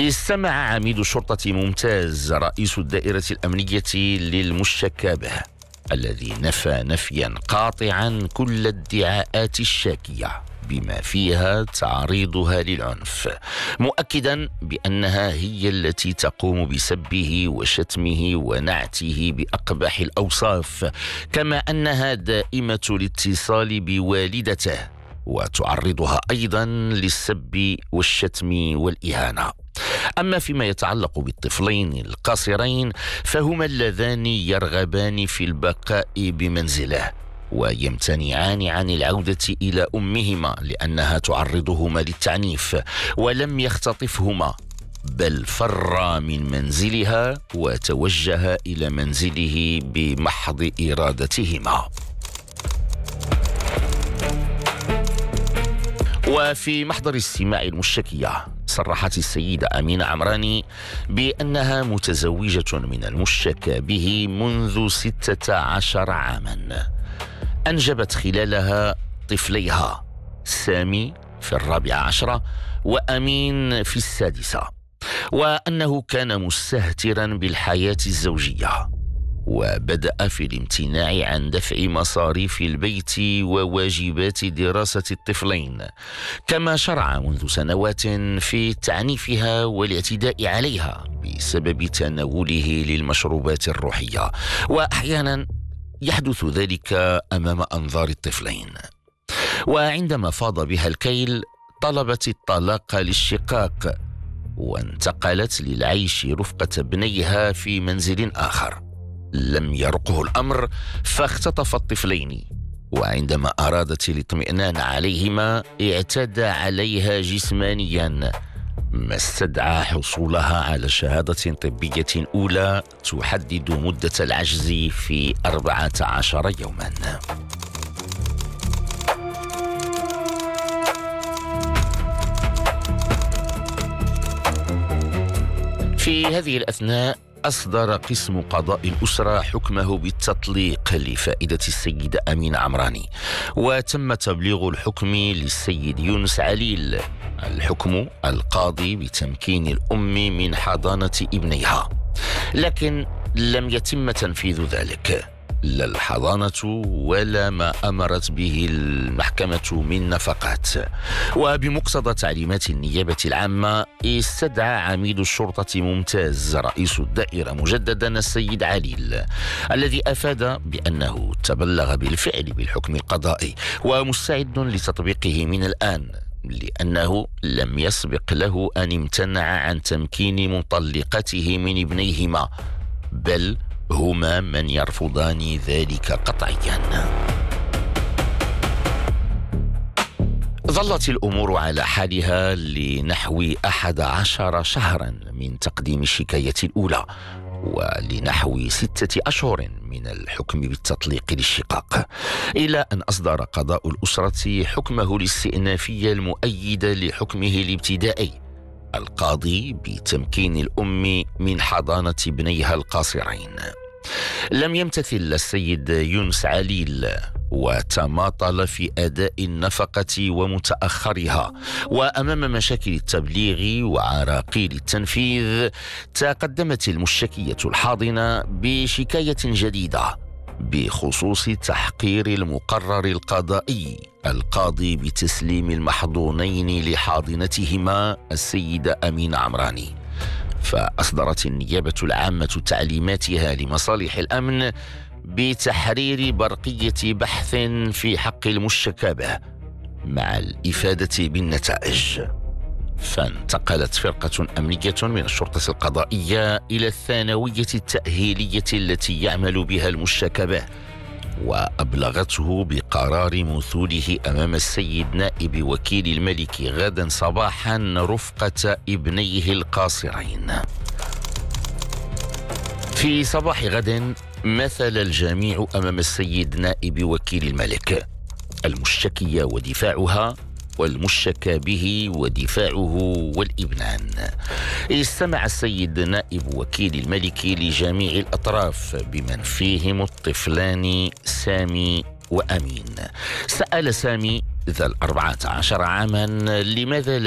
استمع عميد شرطة ممتاز رئيس الدائرة الأمنية للمشتكى به، الذي نفى نفيا قاطعا كل الادعاءات الشاكية بما فيها تعريضها للعنف، مؤكدا بأنها هي التي تقوم بسبه وشتمه ونعته بأقبح الأوصاف، كما أنها دائمة الاتصال بوالدته وتعرضها أيضا للسب والشتم والإهانة. أما فيما يتعلق بالطفلين القاصرين فهما اللذان يرغبان في البقاء بمنزله ويمتنعان عن العودة إلى أمهما لأنها تعرضهما للتعنيف، ولم يختطفهما بل فر من منزلها وتوجه إلى منزله بمحض إرادتهما. وفي محضر استماع المشتكية صرحت السيدة أمينة عمراني بأنها متزوجة من المشتكى به منذ 16 عاما، أنجبت خلالها طفليها سامي في 14 وأمين في 6، وأنه كان مستهترا بالحياة الزوجية، وبدأ في الامتناع عن دفع مصاريف البيت وواجبات دراسة الطفلين، كما شرع منذ سنوات في تعنيفها والاعتداء عليها بسبب تناوله للمشروبات الروحية، وأحيانا يحدث ذلك أمام أنظار الطفلين. وعندما فاض بها الكيل طلبت الطلاق للشقاق وانتقلت للعيش رفقة ابنيها في منزل آخر. لم يرقه الأمر فاختطف الطفلين، وعندما أرادت الاطمئنان عليهما اعتدى عليها جسمانيا، ما استدعى حصولها على شهادة طبية أولى تحدد مدة العجز في 14 يوما. في هذه الأثناء أصدر قسم قضاء الأسرة حكمه بالتطليق لفائدة السيدة أمينة عمراني، وتم تبليغ الحكم للسيد يونس عليل، الحكم القاضي بتمكين الأم من حضانة ابنيها، لكن لم يتم تنفيذ ذلك، لا الحضانة ولا ما أمرت به المحكمة من نفقات. وبمقتضى تعليمات النيابة العامة استدعى عميد الشرطة ممتاز رئيس الدائرة مجددا السيد عليل، الذي أفاد بأنه تبلغ بالفعل بالحكم القضائي ومستعد لتطبيقه من الآن، لأنه لم يسبق له أن امتنع عن تمكين مطلقته من ابنيهما، بل هما من يرفضان ذلك قطعيا. ظلت الأمور على حالها لنحو 11 شهرا من تقديم الشكاية الأولى، ولنحو 6 أشهر من الحكم بالتطليق للشقاق، إلى أن أصدر قضاء الأسرة حكمه الاستئنافي المؤيد لحكمه الابتدائي القاضي بتمكين الأم من حضانة ابنيها القاصرين. لم يمتثل السيد يونس عليل وتماطل في أداء النفقة ومتأخرها، وأمام مشاكل التبليغ وعراقيل التنفيذ تقدمت المشتكية الحاضنة بشكاية جديدة بخصوص تحقير المقرر القضائي القاضي بتسليم المحضونين لحاضنتهما السيدة أمينة عمراني. فأصدرت النيابة العامة تعليماتها لمصالح الأمن بتحرير برقية بحث في حق المشتكى به مع الإفادة بالنتائج. فانتقلت فرقة أمنية من الشرطة القضائية إلى الثانوية التأهيلية التي يعمل بها المشتكى به، وأبلغته بقرار مثوله أمام السيد نائب وكيل الملك غدا صباحا رفقة ابنيه القاصرين. في صباح غد مثل الجميع أمام السيد نائب وكيل الملك، المشتكية ودفاعها والمشتكى به ودفاعه والإبنان. استمع السيد نائب وكيل الملك لجميع الأطراف بمن فيهم الطفلان سامي وأمين. سأل سامي ذا 14 عاما لماذا